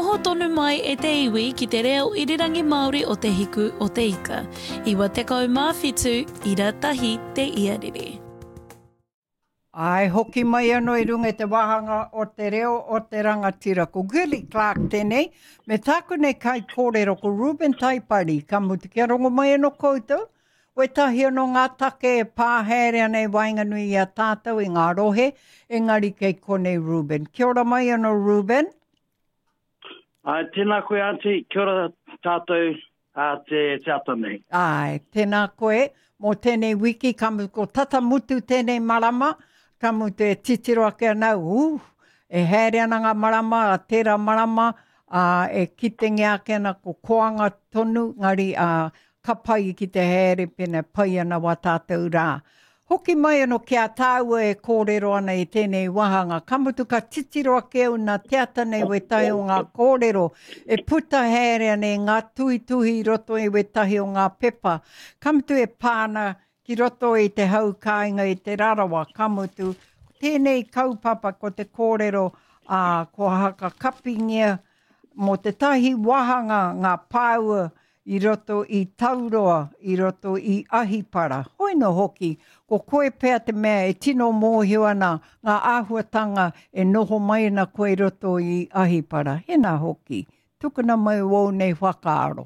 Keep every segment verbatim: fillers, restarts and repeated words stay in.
Noho tonu mai e te iwi ki te reo irirangi Māori o te hiku o te ika. Iwa tekau mā whitu, ira tahi te iarere. Ai hoki mai anō i runga te wahanga o te reo o te rangatira. Ko Gilly Clark tēnei, me tāku nei kai kōrero ko Ruben Taipari, ka mutu kia rongo mai anō koutou. Wei tahi anō ngā take e pāhere nei wainganui i a tātou i ngā rohe, engari kei konei Ruben. Kia ora mai anō Ruben. Ai, tēnā koe auntie, kia ora tātou a te tātou nei. Ai, tēnā koe, mō tēnei wiki, ka mutu ko tata mutu tēnei marama, ka mutu e titiro ake anau, uh, e here ana ngā marama, a tērā marama, uh, e kitengi ake ana ko koanga tonu, ngari a uh, ka pai ki te here pene pai ana wa tātou rā. Hoki mai anō kia tāua e kōrero ana i tēnei wahanga. Ka mutu ka titiro ake au nā teata nei we tahi o ngā kōrero. E puta here nei ngā tuhi tuhi roto i we tahi o ngā pepa. Ka mutu e pāna ki roto i te hau kāinga i te rarawa. Ka mutu tēnei kaupapa ko te kōrero uh, ko haka kapingia mo te tahi wahanga ngā pāua i roto i tauroa, i roto i ahipara. Hoi no hoki, ko koe pēr te mea e tino mōhio ana ngā āhuatanga e noho mai na koe roto i ahipara. Hena hoki, tukuna mai wau nei whakaaro.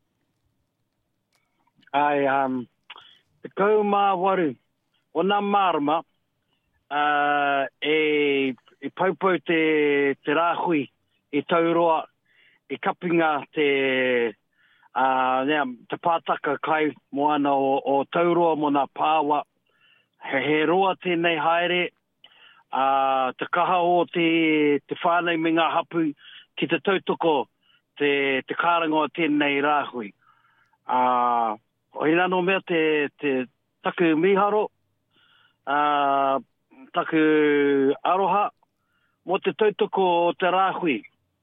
Ai, um, te kau mā waru, o nā mārama, uh, e, e paupau te, te rāhui i tauroa, e kapinga te... Uh, nea, te pātaka kai moana o, o tauroa mo nā pāwa. He, he roa tēnei haere. Uh, te kaha o te, te whānei me ngā hapu ki te tautoko te, te kārangoa tēnei rāhui. Uh, o hina no mea te, te taku miharo, uh, taku aroha, mo te tautoko o te rāhui.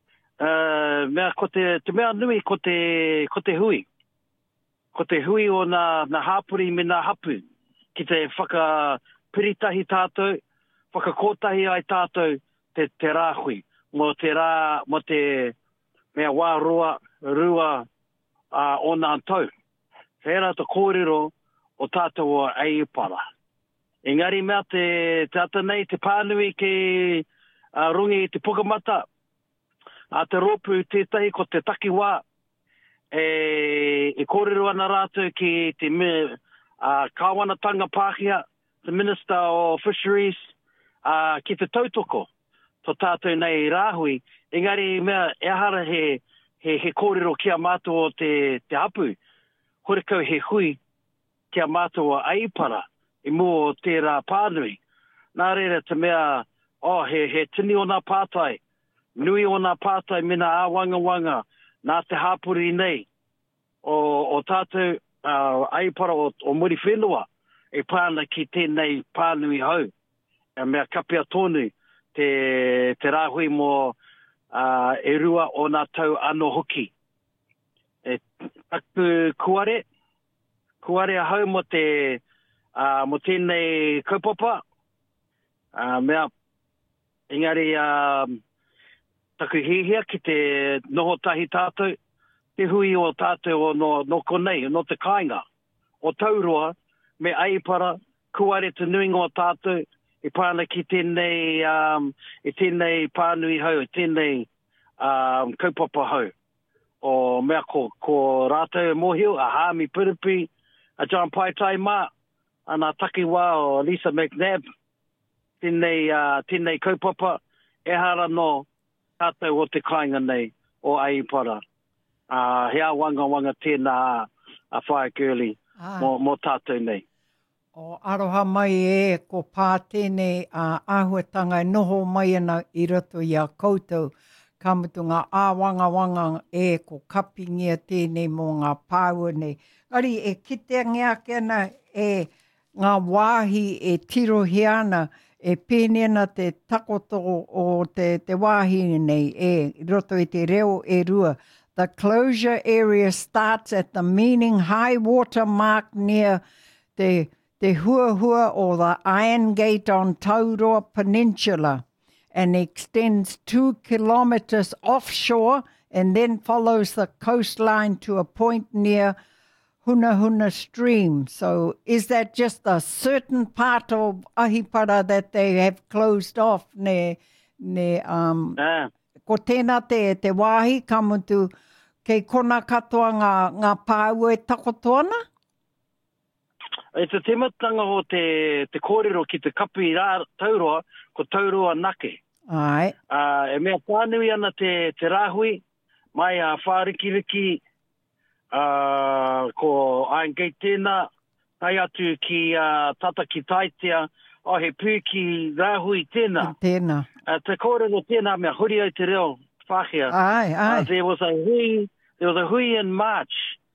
Uh, mea ko te, te mea nui ko te, ko te hui. Ko te hui o nā, nā hāpuri me nā hapu. Ki te whakapiritahi tātou, whakakotahi ai tātou te, te rāhui. Mo te rā, mo te mea wā roa, rua uh, o nā tau. Whera te kōrero o tātou o Eipara. Engari mea te, te ata nei, te pānui ke uh, rungi te pukamata. A te ropu tētahi ko te takiwā, e, e kōrero ana rātou ki te uh, kāwanatanga Pākehā, the Minister of Fisheries, uh, ki te tautoko, to tātou nei rāhui. Engari mea, e hara he, he, he kōrero kia mātua o te, te hapu, horekau he hui kia mātua o Eipara, i mō o tērā pānui. Nā reira te mea, oh, he, he tini o nā pātai, nui o nā pātai me nā āwanga wanga, nā te hāpuri nei, o, o tātou uh, Eipara o, o muri whenua, e pāna ki tēnei pānui hau. E mea kapia tonu, te, te rāhui mō uh, e rua o nā tau ano hoki. E taku kuare, kuare a hau mo te, uh, mo tēnei kaupapa, uh, mea, engari, uh, taku hihia ki te noho tahi tātou, te hui o tātou o no, no konei, no te kāinga. O tauroa, me Eipara, kuare te nuinga o tātou, e pāna ki tēnei, um, e tēnei pānui hau, e tēnei um, kaupapa hau. O mea ko, ko rātou mōhio, a Hāmi Piripi, a John Paitai Mā, ana takiwā o Lisa McNabb, tēnei, uh, tēnei kaupapa, e hara no, tātou o te kāinga nei o Eipara. Uh, hea wanga wanga tēnā a whae girly ah. mo, mo tātou nei. O aroha mai e ko pā tēnei uh, āhuatanga noho mai ana i roto i a koutou. Ka mutu ngā āwanga wanga e ko kapingia tēnei mō ngā pāua nei. Ari e kite ngeake ana e ngā wāhi e tirohi ana e pēnena te takoto o te, te wāhi nei e roto i te reo e rua. The closure area starts at the meaning high water mark near the, te hua hua o the Iron Gate on Tauroa Peninsula and extends two kilometres offshore and then follows the coastline to a point near Hunahuna Stream. So is that just a certain part of Ahipara that they have closed off? Ne, ne, um, Ah. ko tēnā te, te wāhi ka mutu kei kona katoa ngā, ngā pāu e takotoana? E te tematanga o te, te kōrero ki te kapi rā tauroa, ko tauroa nake. Ai. Uh, e mea pānui ana te, te rāhui, mai a uh, whārikiriki, uh, ko Aingei tēnā, tai atu ki uh, tata ki taitea, o he pū ki rāhui tēnā. Tēnā. Uh, te kōrero tēnā mea huri au te reo whāhia. Ai, ai. Uh, there was a hui, there was a hui in March,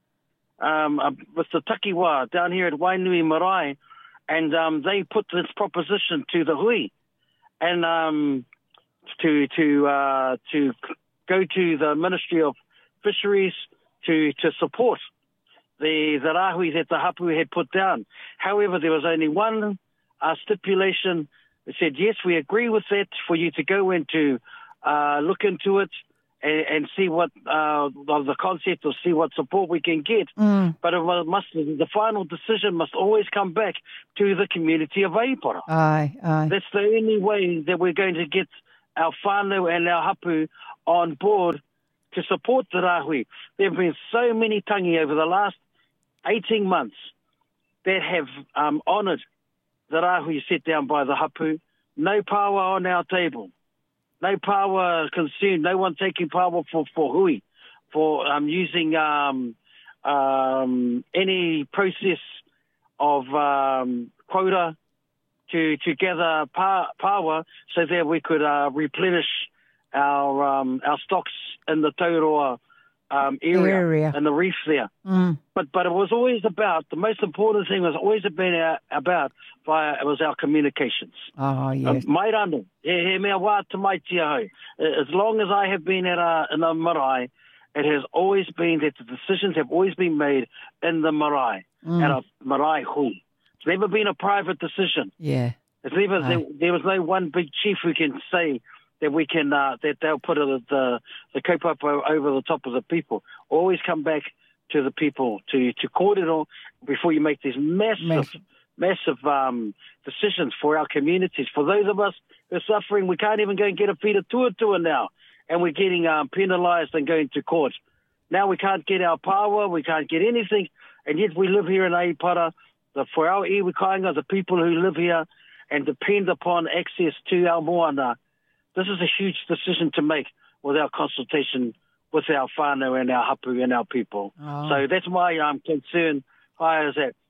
um, uh, with the takiwā down here at Wainui Marae, and um, they put this proposition to the hui, and um, to to uh, to go to the Ministry of Fisheries to to support the the rāhui that the hapu had put down. However, there was only one uh, stipulation that said, yes, we agree with that, for you to go into uh, look into it and, and see what uh, the concept, or see what support we can get. Mm. But it must, the final decision must always come back to the community of Ahipara. Ai, ai. That's the only way that we're going to get our whānau and our hapu on board to support the rāhui. There have been so many tangi over the last eighteen months that have um, honoured the rāhui set down by the hapu. No power on our table. No power consumed. No one taking power for, for hui, for um, using um, um, any process of um, quota to to gather pa- power so that we could uh, replenish our um, our stocks in the Tauroa um, area, Area. and the reef there. Mm. But but it was always about, the most important thing was always been our, about via, it was our communications. Oh, yes. Um, mai rano, he, he mea wā te mai tia hau. As long as I have been at a, in a marae, it has always been that the decisions have always been made in the marae, Mm. at a marae hui. It's never been a private decision. Yeah. It's never, Aye. there, there was no one big chief who can say that we can, uh, that they'll put a, the the kaupapa over the top of the people. Always come back to the people, to to kōrero, before you make these massive, Massive. massive um, decisions for our communities. For those of us who are suffering, we can't even go and get a whira tuatua now, and we're getting um, penalised and going to court. Now we can't get our power, we can't get anything, and yet we live here in Ahipara. The, for our iwi kāinga, the people who live here and depend upon access to our moana, this is a huge decision to make with our consultation with our whānau and our hapu and our people. Oh. So that's my um, concern, Hi, is that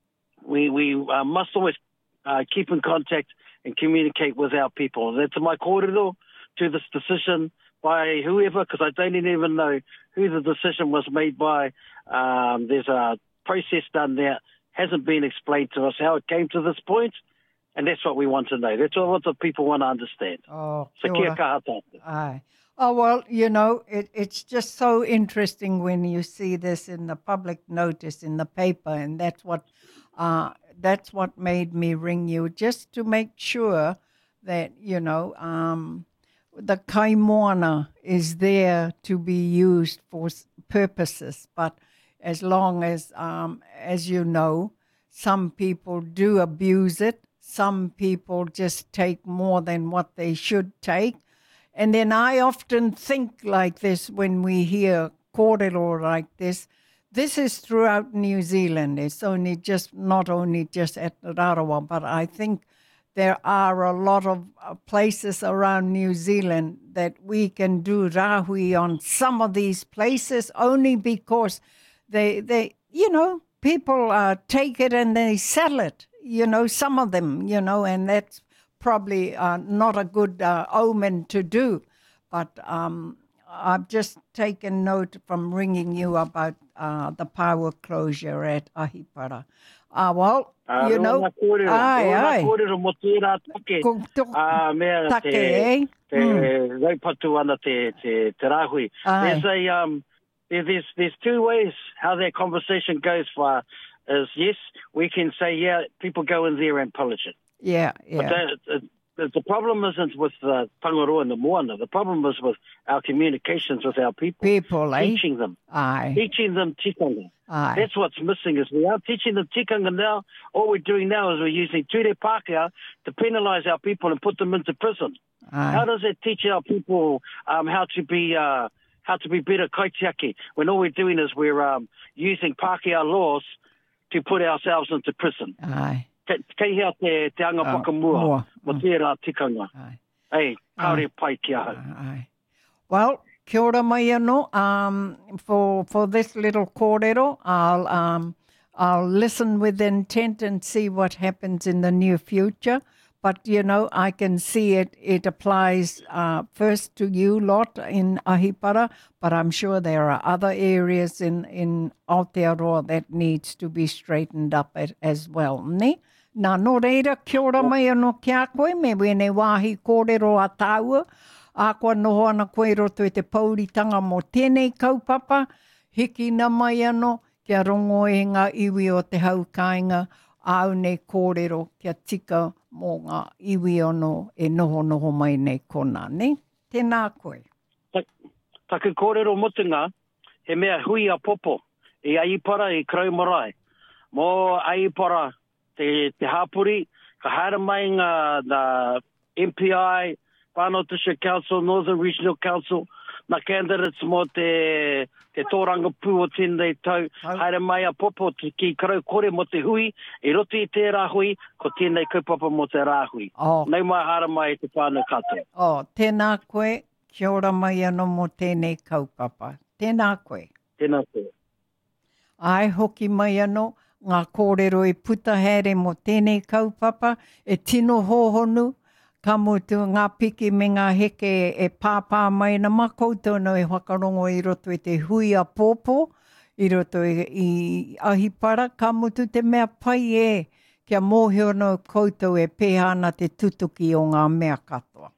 we, we uh, must always uh, keep in contact and communicate with our people. That's my kōrero to this decision by whoever, because I don't even know who the decision was made by. Um, there's a process done there. Hasn't been explained to us how it came to this point. And that's what we want to know. That's what the people want to understand. Oh, So kia kia ora. kaha tātou. Aye. Oh, well, you know, it, it's just so interesting when you see this in the public notice in the paper, and that's what uh, that's what made me ring you, just to make sure that, you know, um, the kaimoana is there to be used for s- purposes. But as long as, um, as you know, some people do abuse it, some people just take more than what they should take. And then I often think like this when we hear kōrero like this. This is throughout New Zealand. It's only just, not only just at Rarawa, but I think there are a lot of uh, places around New Zealand that we can do rāhui on some of these places only because they, they you know, people uh, take it and they sell it. You know, some of them, you know, and that's probably uh, not a good uh, omen to do. But um, I've just taken note from ringing you about uh, the power closure at Ahipara. Uh, well, Uh, you reo know, ngā kōrero. ai, Reo ngā ai. kōrero mo tērā take. Ko to- Ah, mea take, te, eh? te Mm. raupatu ana te, te, te rāhui. Ai. There's a, um, there, there's, there's two ways how that conversation goes for, is yes, we can say, yeah, people go in there and pillage it. Yeah, But yeah. that, uh, the, the problem isn't with the Tangaroa and the Moana. The problem is with our communications with our people. People, eh? Teaching them. Aye. Teaching them tikanga. Aye. That's what's missing is we are teaching them tikanga now. All we're doing now is we're using ture Pākehā to penalise our people and put them into prison. Aye. How does it teach our people um, how to be uh, how to be better kaitiaki when all we're doing is we're um, using Pākehā laws to put ourselves into prison? Aye. Kei hea te, te anga Oh, pakamua, mua. mo tērā tikanga. Aye. Ei, kaore pai ki ahau. Aye. Well, kia ora mai anō. Um, for for this little kōrero, I'll um I'll listen with intent and see what happens in the near future. But you know, I can see it. It applies uh, first to you lot in Ahipara, but I'm sure there are other areas in in Aotearoa that needs to be straightened up at, as well. Ne? Nā no reira, kia ora mai anō ki a koe, me wene wāhi kōrero a tāua. A koa noho ana koe roto e te pauritanga mo tēnei kaupapa. Hiki na mai anō, kia rongo e ngā iwi o te haukainga, au nei kōrero kia tika mō ngā iwi ono e noho noho mai nei kona, ne? Tēnā koe. Taku kōrero mutunga, he mea hui a popo, i Aipara, i Kraumarai. Mō Aipara, te, te hapuri, ka haere mai ngā, ngā M P I, Whānau District Council, Northern Regional Council, nā candidates mō te, te tōranga pū o tēnei tau, haere mai a popo te, ki karau kore mo te hui, e roti i tērā hui, ko tēnei kaupapa mo te rāhui. Oh. Nei mai haere mai te whānau katoa. Oh, tēnā koe, kia ora mai anō mo tēnei kaupapa. Tēnā koe. Tēnā koe. Ai hoki mai anō, ngā kōrero e puta here mo tēnei kaupapa, e tino hōhonu, ka mutu ngā piki me ngā heke e pāpā mai na makoutou no e whakarongo i roto i te hui a pōpō, i roto i, i Ahipara, ka mutu te mea pai e, kia mōhio no koutou e pēhana te tutuki o ngā mea katoa.